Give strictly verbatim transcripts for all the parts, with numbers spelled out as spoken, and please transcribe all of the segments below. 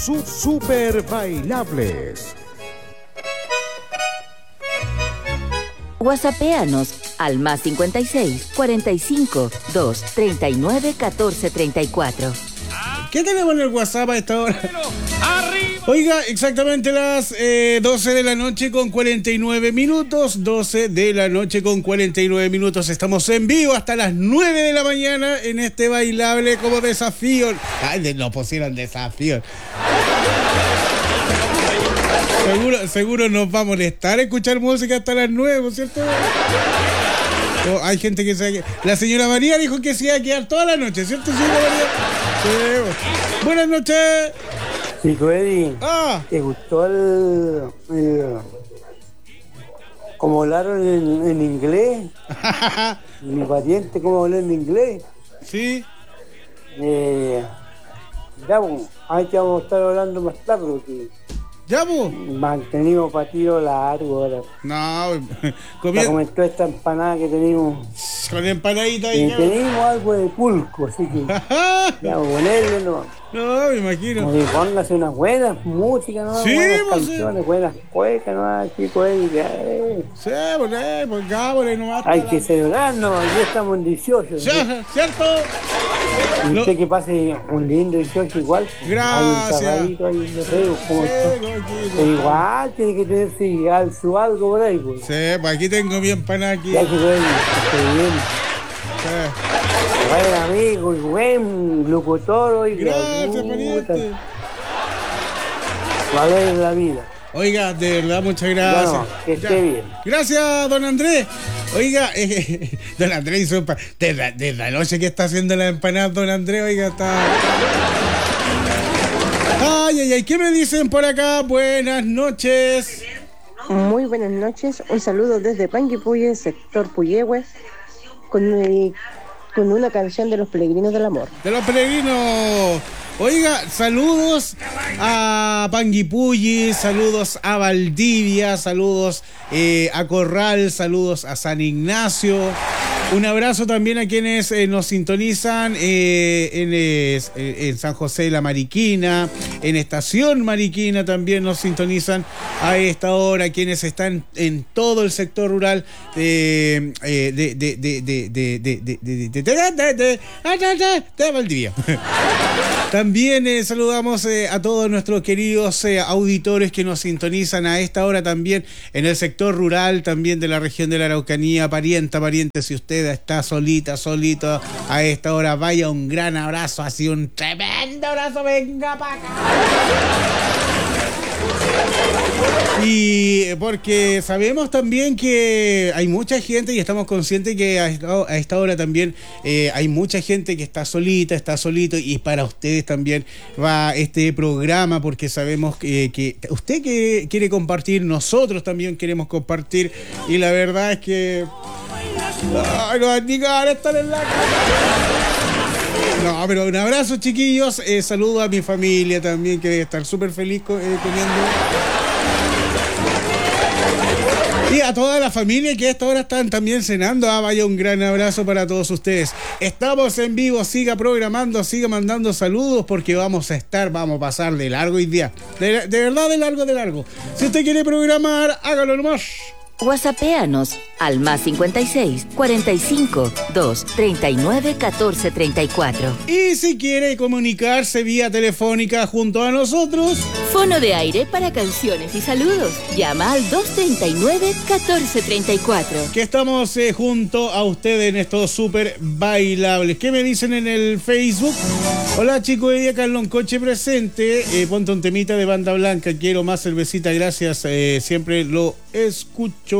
Su Super Bailables. WhatsAppéanos al más cincuenta y seis, cuarenta y cinco, dos, treinta y nueve, catorce, treinta y cuatro. ¿Qué tenemos en el WhatsApp a esta hora? Oiga, exactamente las eh, doce de la noche con cuarenta y nueve minutos. doce de la noche con cuarenta y nueve minutos. Estamos en vivo hasta las nueve de la mañana en este bailable como desafío. Ay, no pusieron desafío. Seguro, seguro nos va a molestar escuchar música hasta las nueve, ¿cierto? Oh, hay gente que se... La señora María dijo que se iba a quedar toda la noche, ¿cierto, señora María? Sí. Buenas noches. Chico Eddie, ah. ¿te gustó el, el cómo hablaron en, en inglés? Mi pariente, ¿cómo habló en inglés? Sí. Eh, ya, pues, ahí te vamos a estar hablando más tarde, porque ya, pues. Mantenimos partido largo ahora. No, comía... como toda esta empanada que tenemos. Con empanadita y tenemos algo de pulco, así que ya ponerle no. No, me imagino. Como que póngase unas buenas músicas, ¿no? Sí, buenas pues, canciones, sí. buenas cuecas, ¿no? Chico, eh, eh. Sí, pues, eh, pues, cámara, nomás. Hay que celebrarnos, ya estamos en dieciocho. ¿Sí? ¿Cierto? Y usted que pase un lindo dieciocho igual. Gracias. Hay un ahí, no sé, como sí, pero igual tiene que tener sí, al, su algo por ahí, pues. Sí, pues aquí tengo mi empanada aquí. Ya que bueno, estoy bien. Sí. Buen amigo y buen locutor. Y gracias, pariente. Vale la vida. Oiga, de verdad, muchas gracias. Bueno, que esté ya. Bien. Gracias, don Andrés. Oiga, eh, don Andrés hizo desde, desde la noche que está haciendo la empanada, don Andrés, oiga, está... Ay, ay, ay, ¿qué me dicen por acá? Buenas noches. Muy buenas noches. Un saludo desde Panguipulli, sector Puyehue, con, el, con una canción de los Peregrinos del Amor. De los Peregrinos. Oiga, saludos a Panguipulli, saludos a Valdivia, saludos eh, a Corral, saludos a San Ignacio. Un abrazo también a quienes eh, nos sintonizan eh, en, eh, en San José de la Mariquina, en Estación Mariquina también nos sintonizan a esta hora, quienes están en todo el sector rural de de de de de de de de de de de Valdivia. También eh, saludamos eh, a todos nuestros queridos eh, auditores que nos sintonizan a esta hora también en el sector rural, también de la región de la Araucanía. Parienta, pariente, si usted está solita, solito a esta hora, vaya un gran abrazo, así un tremendo abrazo, venga para acá. Y porque sabemos también que hay mucha gente y estamos conscientes que a esta, a esta hora también eh, hay mucha gente que está solita, está solito, y para ustedes también va este programa, porque sabemos que, que usted que quiere compartir, nosotros también queremos compartir, y la verdad es que ay, no van a llegar a estar en la casa. No, pero un abrazo, chiquillos. Eh, saludo a mi familia también, que debe estar súper feliz eh, comiendo. Y a toda la familia que a esta hora están también cenando. Ah, vaya un gran abrazo para todos ustedes. Estamos en vivo, siga programando, siga mandando saludos, porque vamos a estar, vamos a pasar de largo hoy día. De, de verdad, de largo, de largo. Si usted quiere programar, hágalo nomás. WhatsAppéanos al más cincuenta y seis, cuarenta y cinco, dos, treinta y nueve, catorce, treinta y cuatro. Y si quiere comunicarse vía telefónica junto a nosotros, fono de aire para canciones y saludos. Llama al dos treinta y nueve, catorce, treinta y cuatro. Que estamos eh, junto a ustedes en estos súper bailables. ¿Qué me dicen en el Facebook? Hola, chicos, ella Carlón Coche presente. Eh, ponte un temita de Banda Blanca. Quiero más cervecita, gracias. Eh, siempre lo escucho.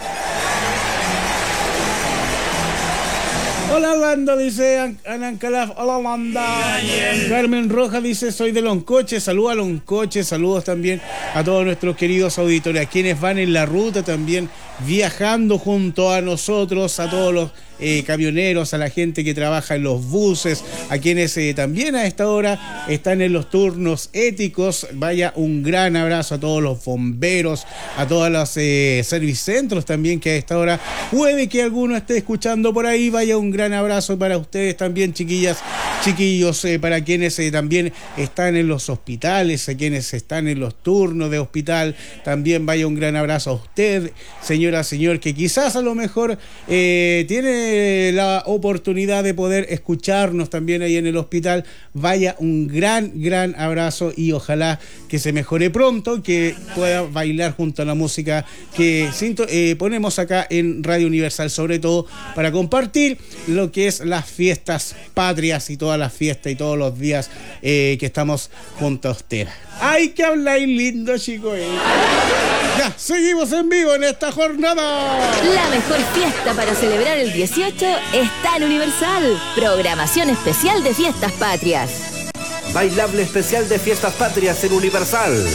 Hola, Landa, dice Anan Calaf. Hola, Landa. Carmen Rojas dice, soy de Loncoche. Saludos a Loncoche. Saludos también a todos nuestros queridos auditores, a quienes van en la ruta también viajando junto a nosotros, a todos los eh, camioneros, a la gente que trabaja en los buses, a quienes eh, también a esta hora están en los turnos éticos. Vaya un gran abrazo a todos los bomberos, a todos los eh, servicentros también que a esta hora puede que alguno esté escuchando por ahí. Vaya un gran abrazo para ustedes también, chiquillas, chiquillos, eh, para quienes eh, también están en los hospitales, a quienes están en los turnos de hospital, también vaya un gran abrazo a usted, señora, señor, que quizás a lo mejor eh, tiene la oportunidad de poder escucharnos también ahí en el hospital. Vaya un gran, gran abrazo y ojalá que se mejore pronto, que pueda bailar junto a la música que eh, ponemos acá en Radio Universal, sobre todo para compartir lo que es las fiestas patrias y todas las fiestas y todos los días eh, que estamos junto a usted. ¡Ay, que habláis lindo, chicos! Eh. Ya, seguimos en vivo en esta jornada. La mejor fiesta para celebrar el dieciocho está en Universal. Programación especial de fiestas patrias. Bailable especial de fiestas patrias en Universal.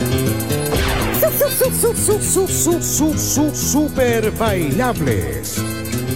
Su, su, su, su, su, su, su, su, super bailables.